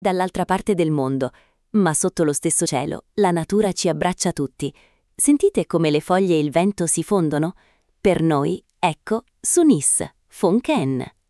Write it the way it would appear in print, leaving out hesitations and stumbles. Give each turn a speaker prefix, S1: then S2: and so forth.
S1: dall'altra parte del mondo, ma sotto lo stesso cielo la natura ci abbraccia tutti. Sentite come le foglie e il vento si fondono? Per noi, ecco, Sunis, Fonken.